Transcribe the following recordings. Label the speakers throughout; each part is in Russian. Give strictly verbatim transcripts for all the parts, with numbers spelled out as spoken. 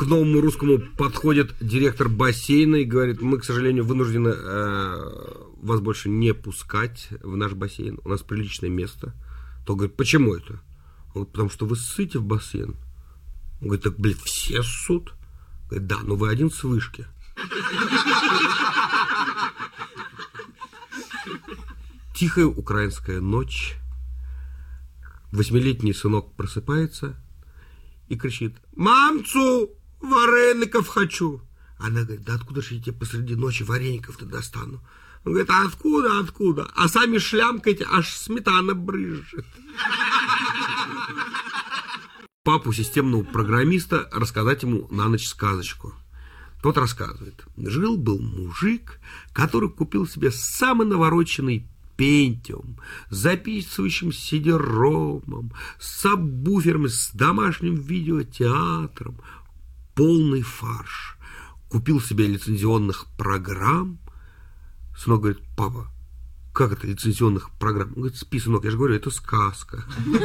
Speaker 1: к новому русскому подходит директор бассейна и говорит: мы, к сожалению, вынуждены э, вас больше не пускать в наш бассейн. У нас приличное место. Тот говорит: почему это? Он говорит: потому что вы ссыте в бассейн. Он говорит: так, блядь, все ссут? Говорит: да, но вы один с вышки. Тихая украинская ночь. Восьмилетний сынок просыпается и кричит: мамцу, вареников хочу. Она говорит: да откуда же я тебе посреди ночи вареников-то достану? Он говорит: а откуда, откуда? А сами шлямкаете, аж сметана брызжет. Папу системного программиста рассказать ему на ночь сказочку. Тот рассказывает: жил-был мужик, который купил себе самый навороченный Пентиум, с записывающим сидеромом, с сабвуферами, с домашним видеотеатром. Полный фарш. Купил себе лицензионных программ. Сынок говорит: папа, как это лицензионных программ? Он говорит: спи, сынок, я же говорю, это сказка.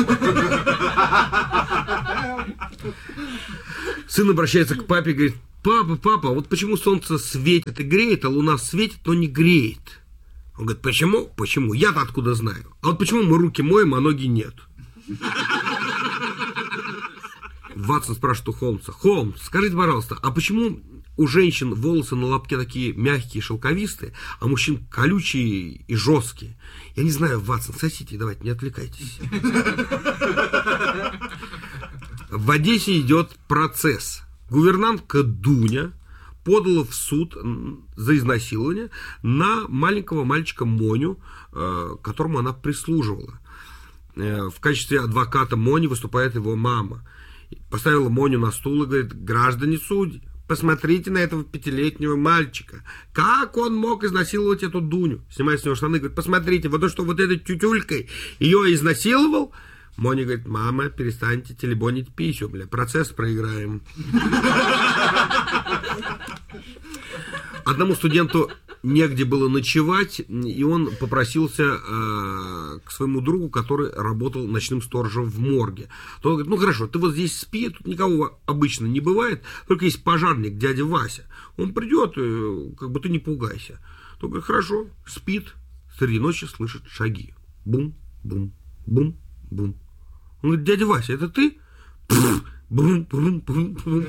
Speaker 1: Сын обращается к папе и говорит: папа, папа, вот почему солнце светит и греет, а луна светит, но не греет? Он говорит: почему? Почему? Я-то откуда знаю? А вот почему мы руки моем, а ноги нет? Ватсон спрашивает у Холмса: Холмс, скажите, пожалуйста, а почему у женщин волосы на лобке такие мягкие, шелковистые, а у мужчин колючие и жесткие? Я не знаю, Ватсон, сосите, давайте, не отвлекайтесь. В Одессе идет процесс. Гувернантка Дуня подала в суд за изнасилование на маленького мальчика Моню, которому она прислуживала. В качестве адвоката Мони выступает его мама. Поставила Моню на стул и говорит: граждане судьи, посмотрите на этого пятилетнего мальчика. Как он мог изнасиловать эту Дуню? Снимает с него штаны и говорит: посмотрите, вот то, что вот этой тютюлькой ее изнасиловал. Моня говорит: мама, перестаньте телебонить писю, бля, процесс проиграем. Одному студенту негде было ночевать, и он попросился э, к своему другу, который работал ночным сторожем в морге. То он говорит: ну хорошо, ты вот здесь спи, тут никого обычно не бывает, только есть пожарник, дядя Вася. Он придет, и, как бы ты не пугайся. То говорит: хорошо, спит, среди ночи слышит шаги. Бум, бум, бум, бум. Он говорит: дядя Вася, это ты? Бум, бум, бум, бум.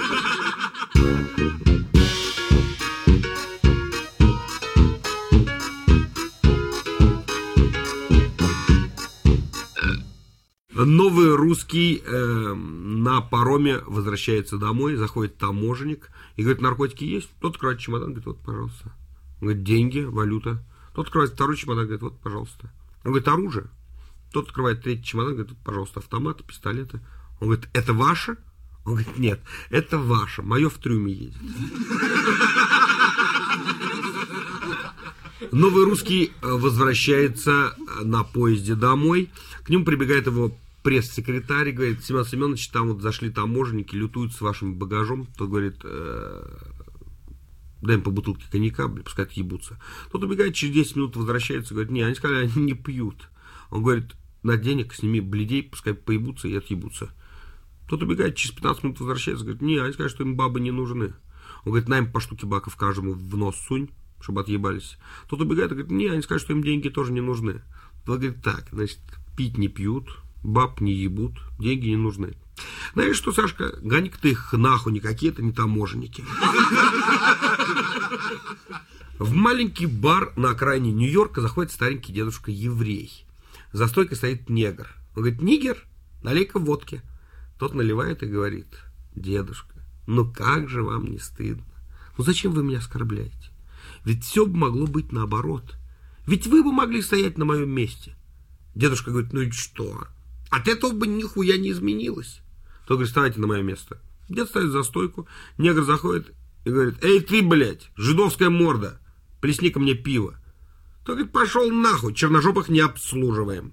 Speaker 1: Новый русский э, на пароме возвращается домой, заходит таможенник и говорит: наркотики есть? Тот открывает чемодан, говорит: вот, пожалуйста. Он говорит: деньги, валюта. Тот открывает второй чемодан, говорит: вот, пожалуйста. Он говорит: оружие. Тот открывает третий чемодан, говорит: вот, пожалуйста, автоматы, пистолеты. Он говорит: это ваше? Он говорит: нет, это ваше, мое в трюме едет. Новый русский возвращается на поезде домой. К нему прибегает его пресс-секретарь и говорит: Семен Семенович, там вот зашли таможенники, лютуют с вашим багажом. Тот говорит: дай им по бутылке коньяка, пускай отъебутся. Тот убегает, через десять минут возвращается, говорит: не, они сказали, они не пьют. Он говорит: на денег сними бледей, пускай поебутся и отъебутся. Тот убегает, через пятнадцать минут возвращается, говорит: не, они сказали, что им бабы не нужны. Он говорит: на им по штуке баков каждому в нос сунь, чтобы отъебались. Тот убегает и говорит: не, они скажут, что им деньги тоже не нужны. Тот говорит: так, значит, пить не пьют, баб не ебут, деньги не нужны. Знаешь что, Сашка, гони-ка ты их нахуй, никакие это не таможенники. В маленький бар на окраине Нью-Йорка заходит старенький дедушка-еврей. За стойкой стоит негр. Он говорит: нигер, налей-ка водки. Тот наливает и говорит: дедушка, ну как же вам не стыдно? Ну зачем вы меня оскорбляете? Ведь все бы могло быть наоборот. Ведь вы бы могли стоять на моем месте. Дедушка говорит: ну и что? От этого бы нихуя не изменилось. Тот говорит: вставайте на мое место. Дед ставит за стойку, негр заходит и говорит: эй ты, блядь, жидовская морда, плесни-ка мне пиво. Тот говорит: пошел нахуй, черножопых не обслуживаем.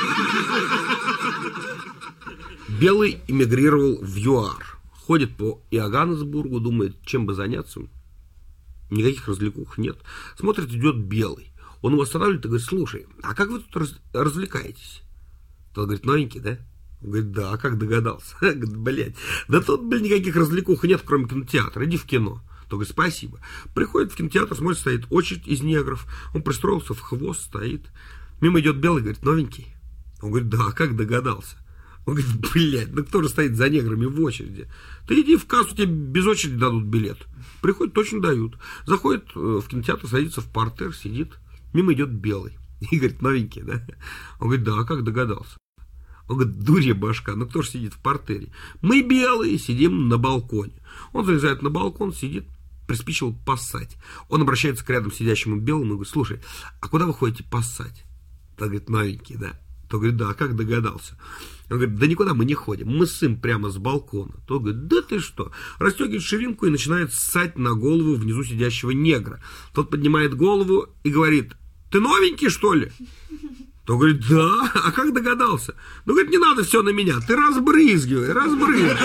Speaker 1: Белый эмигрировал в ЮАР. Ходит по Иоганнесбургу, думает, чем бы заняться. Никаких развлекух нет. Смотрит, идет белый. Он его останавливает и говорит: слушай, а как вы тут раз- развлекаетесь? Тот говорит: новенький, да? Он Он говорит, да, а как догадался? Говорит, блядь, да тут, блин, никаких развлекух нет, кроме кинотеатра, иди в кино. То говорит, спасибо. Приходит в кинотеатр, смотрит, стоит очередь из негров, он пристроился в хвост, стоит. Мимо идет белый, говорит, новенький. Он говорит, да, а как догадался? Он говорит, блядь, ну кто же стоит за неграми в очереди? Ты иди в кассу, тебе без очереди дадут билет. Приходит, точно дают. Заходит в кинотеатр, садится в партер, сидит. Мимо идет белый. И говорит, новенький, да? Он говорит, да, а как догадался? Он говорит, дурья башка, ну кто же сидит в партере? Мы белые сидим на балконе. Он залезает на балкон, сидит, приспичил поссать. Он обращается к рядом сидящему белому и говорит, слушай, а куда вы ходите поссать? Тот говорит, новенький, да? Тот говорит, да, а как догадался? Он говорит, да никуда мы не ходим, мы ссым прямо с балкона. Тот говорит, да ты что? Расстегивает ширинку и начинает ссать на голову внизу сидящего негра. Тот поднимает голову и говорит, ты новенький, что ли? Тот говорит, да, а как догадался? Ну, говорит, не надо все на меня, ты разбрызгивай, разбрызгивай.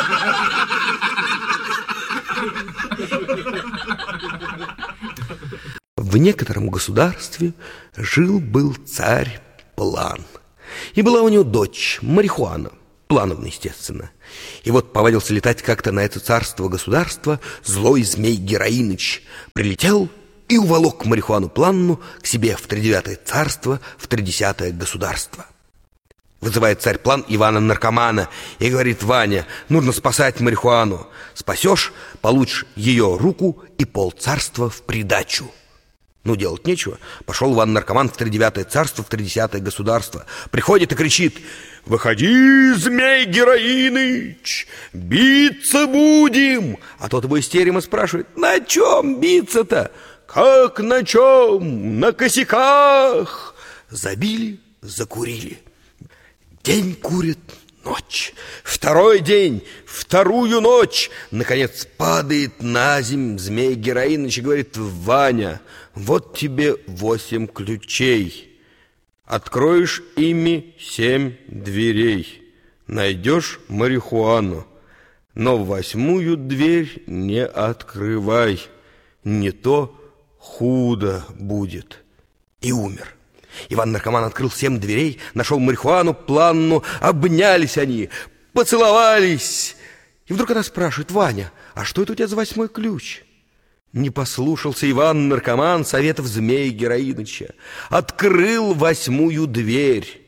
Speaker 2: В некотором государстве жил-был царь План. И была у него дочь Марихуана, Плановна, естественно. И вот повадился летать как-то на это царство-государство злой змей Героиныч. Прилетел и уволок Марихуану Планну к себе в тридевятое царство, в тридесятое государство. Вызывает царь План Ивана-наркомана и говорит, Ваня, нужно спасать Марихуану. Спасешь, получишь ее руку и полцарства в придачу. Ну, делать нечего. Пошел Иван-наркоман в тридевятое царство, в тридесятое государство. Приходит и кричит, выходи, змей Героиныч, биться будем. А тот его из терема спрашивает, на чем биться-то? Как на чем? На косяках. Забили, закурили. День курит, ночь. Второй день, вторую ночь. Наконец падает на земь змей Героиныч и говорит, Ваня, вот тебе восемь ключей. Откроешь ими семь дверей. Найдешь марихуану. Но восьмую дверь не открывай. Не то худо будет. И умер. Иван-наркоман открыл семь дверей, нашел марихуану, Планну, обнялись они, поцеловались. И вдруг она спрашивает, Ваня, а что это у тебя за восьмой ключ? Не послушался Иван-наркоман советов змея Героиныча, открыл восьмую дверь.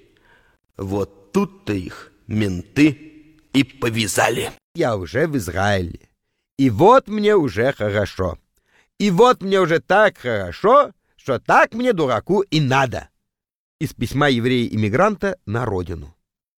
Speaker 2: Вот тут-то их менты и повязали.
Speaker 3: Я уже в Израиле, и вот мне уже хорошо. И вот мне уже так хорошо, что так мне, дураку, и надо. Из письма еврея-иммигранта на родину.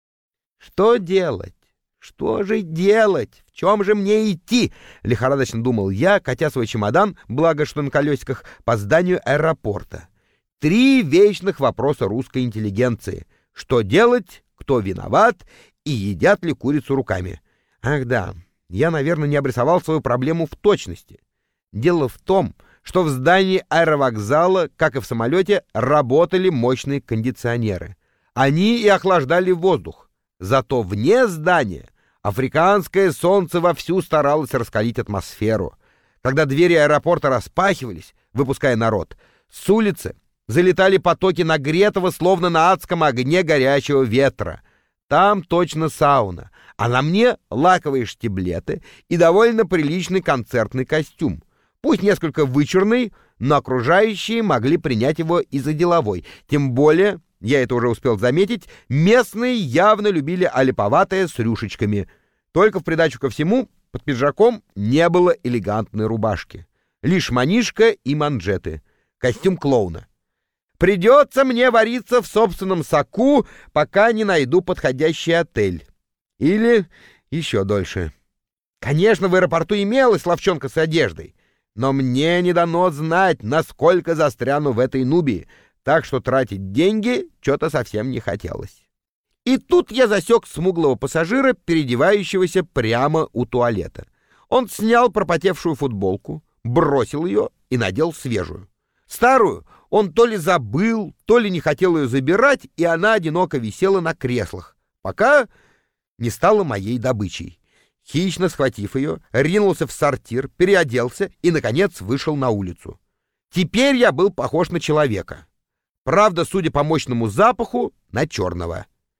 Speaker 3: Что делать? Что же делать? В чем же мне идти? Лихорадочно думал я, катя свой чемодан, благо что на колесиках, по зданию аэропорта. Три вечных вопроса русской интеллигенции. Что делать? Кто виноват? И едят ли курицу руками? Ах да, я, наверное, не обрисовал свою проблему в точности. Дело в том, что в здании аэровокзала, как и в самолете, работали мощные кондиционеры. Они и охлаждали воздух. Зато вне здания африканское солнце вовсю старалось раскалить атмосферу. Когда двери аэропорта распахивались, выпуская народ, с улицы залетали потоки нагретого, словно на адском огне горячего ветра. Там точно сауна, а на мне лаковые штиблеты и довольно приличный концертный костюм. Пусть несколько вычурный, но окружающие могли принять его и за деловой. Тем более, я это уже успел заметить, местные явно любили олиповатое с рюшечками. Только в придачу ко всему, под пиджаком не было элегантной рубашки. Лишь манишка и манжеты. Костюм клоуна. Придется мне вариться в собственном соку, пока не найду подходящий отель. Или еще дольше. Конечно, в аэропорту имелась ловчонка с одеждой, но мне не дано знать, насколько застряну в этой Нубии, так что тратить деньги что-то совсем не хотелось. И тут я засек смуглого пассажира, переодевающегося прямо у туалета. Он снял пропотевшую футболку, бросил ее и надел свежую. Старую он то ли забыл, то ли не хотел ее забирать, и она одиноко висела на креслах, пока не стала моей добычей. Хищно схватив ее, ринулся в сортир, переоделся и, наконец, вышел на улицу. Теперь я был похож на человека. Правда, судя по мощному запаху, на черного.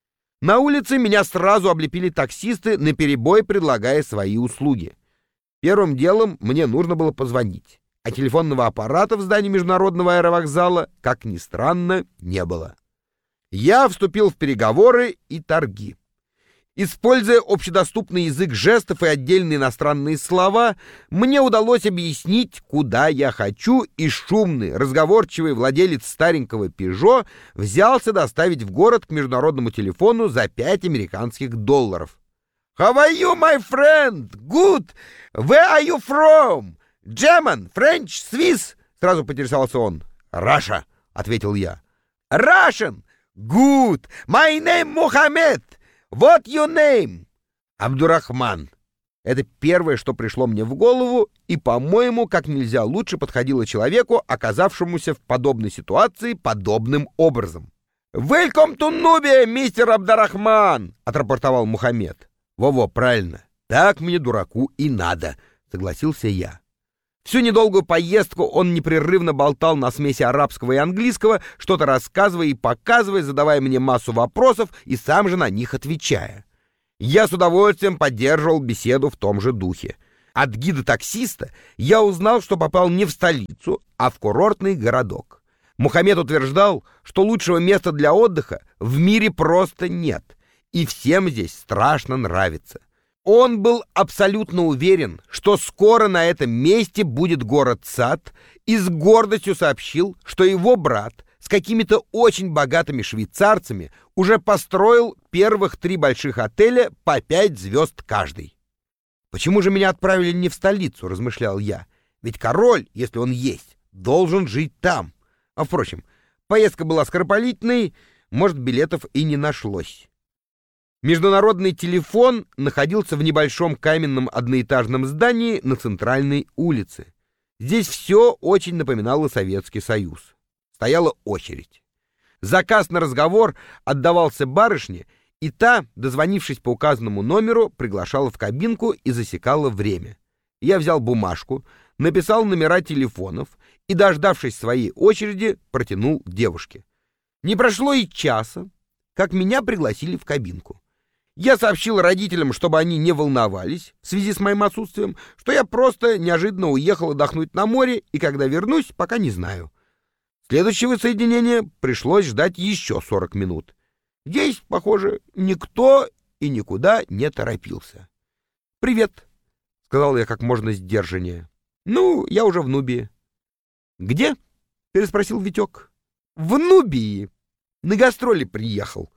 Speaker 3: На улице меня сразу облепили таксисты, наперебой предлагая свои услуги. Первым делом мне нужно было позвонить, а телефонного аппарата в здании международного аэровокзала, как ни странно, не было. Я вступил в переговоры и торги. Используя общедоступный язык жестов и отдельные иностранные слова, мне удалось объяснить, куда я хочу, и шумный, разговорчивый владелец старенького «Пежо» взялся доставить в город к международному телефону за пять американских долларов. «How are you, my friend? Good! Where are you from? German, French, Swiss?» — сразу поинтересовался он. «Russia», — ответил я. «Russian! Good! My name Mohammed! What your name?» «Абдурахман». Это первое, что пришло мне в голову, и, по-моему, как нельзя лучше подходило человеку, оказавшемуся в подобной ситуации подобным образом. «Welcome to Nubia, мистер Абдурахман!» — отрапортовал Мухаммед. «Во-во, правильно. Так мне, дураку, и надо», — согласился я. Всю недолгую поездку он непрерывно болтал на смеси арабского и английского, что-то рассказывая и показывая, задавая мне массу вопросов и сам же на них отвечая. Я с удовольствием поддерживал беседу в том же духе. От гида-таксиста я узнал, что попал не в столицу, а в курортный городок. Мухаммед утверждал, что лучшего места для отдыха в мире просто нет, и всем здесь страшно нравится. Он был абсолютно уверен, что скоро на этом месте будет город-сад, и с гордостью сообщил, что его брат с какими-то очень богатыми швейцарцами уже построил первых три больших отеля по пять звезд каждый. «Почему же меня отправили не в столицу?» — размышлял я. «Ведь король, если он есть, должен жить там». А, впрочем, поездка была скоропалительной, может, билетов и не нашлось. Международный телефон находился в небольшом каменном одноэтажном здании на центральной улице. Здесь все очень напоминало Советский Союз. Стояла очередь. Заказ на разговор отдавался барышне, и та, дозвонившись по указанному номеру, приглашала в кабинку и засекала время. Я взял бумажку, написал номера телефонов и, дождавшись своей очереди, протянул девушке. Не прошло и часа, как меня пригласили в кабинку. Я сообщил родителям, чтобы они не волновались в связи с моим отсутствием, что я просто неожиданно уехал отдохнуть на море, и когда вернусь, пока не знаю. Следующего соединения пришлось ждать еще сорок минут. Здесь, похоже, никто и никуда не торопился. «Привет», — сказал я как можно сдержаннее. «Ну, я уже в Нубии». «Где?» — переспросил Витек. «В Нубии. На гастроли приехал».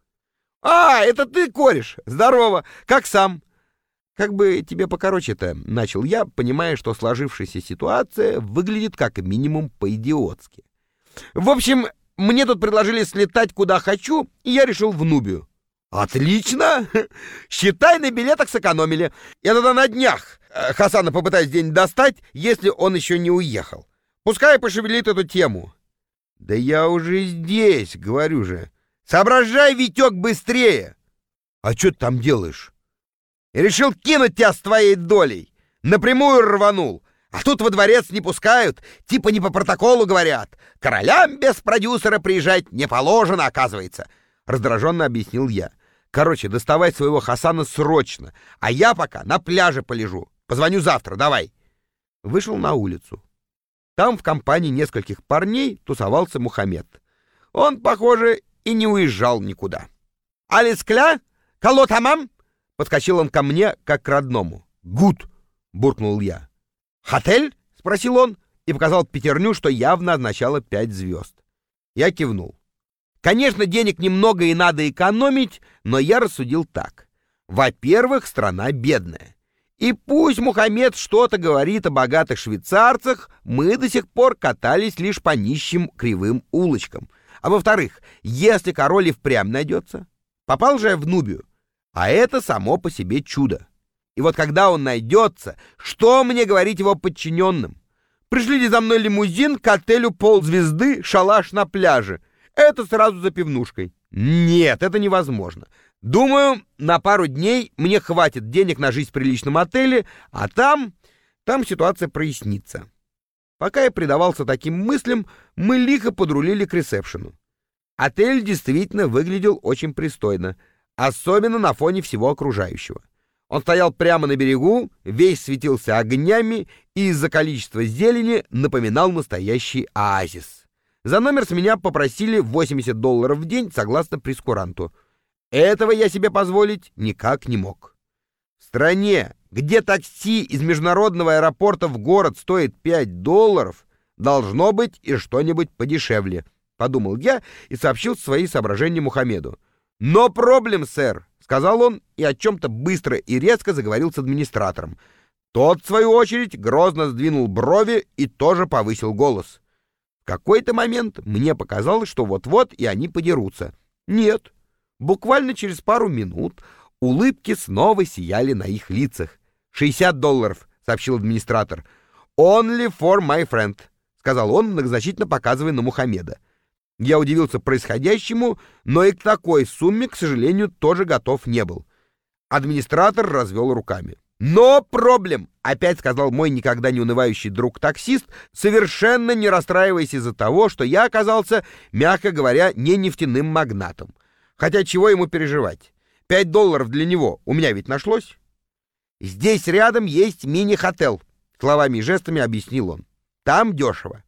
Speaker 3: «А, это ты, кореш! Здорово! Как сам?» «Как бы тебе покороче-то», — начал я, понимая, что сложившаяся ситуация выглядит как минимум по-идиотски. «В общем, мне тут предложили слетать куда хочу, и я решил в Нубию». «Отлично! Считай, на билетах сэкономили. Я тогда на днях Хасана попытаюсь день достать, если он еще не уехал. Пускай пошевелит эту тему». «Да я уже здесь, говорю же». «Соображай, Витек, быстрее!» «А что ты там делаешь?» «Решил кинуть тебя с твоей долей. Напрямую рванул. А тут во дворец не пускают, типа не по протоколу говорят. Королям без продюсера приезжать не положено, оказывается», — раздраженно объяснил я. «Короче, доставай своего Хасана срочно, а я пока на пляже полежу. Позвоню завтра, давай». Вышел на улицу. Там в компании нескольких парней тусовался Мухаммед. Он, похоже, и не уезжал никуда. «Алискля? Кало тамам?» — подскочил он ко мне, как к родному. «Гуд!» — буркнул я. «Хотель?» — спросил он и показал пятерню, что явно означало пять звезд. Я кивнул. Конечно, денег немного и надо экономить, но я рассудил так. Во-первых, страна бедная. И пусть Мухаммед что-то говорит о богатых швейцарцах, мы до сих пор катались лишь по нищим кривым улочкам. А во-вторых, если король и впрямь найдется, попал же я в Нубию, а это само по себе чудо. И вот когда он найдется, что мне говорить его подчиненным? Пришлите за мной лимузин к отелю ползвезды, шалаш на пляже. Это сразу за пивнушкой. Нет, это невозможно. Думаю, на пару дней мне хватит денег на жизнь в приличном отеле, а там, там ситуация прояснится. Пока я предавался таким мыслям, мы лихо подрулили к ресепшену. Отель действительно выглядел очень пристойно. особенно на фоне всего окружающего. Он стоял прямо на берегу, весь светился огнями и из-за количества зелени напоминал настоящий оазис. За номер с меня попросили восемьдесят долларов в день, согласно прескуранту. Этого я себе позволить никак не мог. В стране, где такси из международного аэропорта в город стоит пять долларов, должно быть и что-нибудь подешевле, подумал я и сообщил свои соображения Мухаммеду. «Но проблем, сэр», — сказал он и о чем-то быстро и резко заговорил с администратором. Тот, в свою очередь, грозно сдвинул брови и тоже повысил голос. В какой-то момент мне показалось, что вот-вот и они подерутся. Нет, буквально через пару минут улыбки снова сияли на их лицах. «шестьдесят долларов», — сообщил администратор. «Only for my friend», — сказал он, многозначительно показывая на Мухаммеда. Я удивился происходящему, но и к такой сумме, к сожалению, тоже готов не был. Администратор развел руками. «Но проблем!» — опять сказал мой никогда не унывающий друг-таксист, совершенно не расстраиваясь из-за того, что я оказался, мягко говоря, не нефтяным магнатом. Хотя чего ему переживать? Пять долларов для него у меня ведь нашлось. «Здесь рядом есть мини-хотел», — словами и жестами объяснил он. «Там дешево.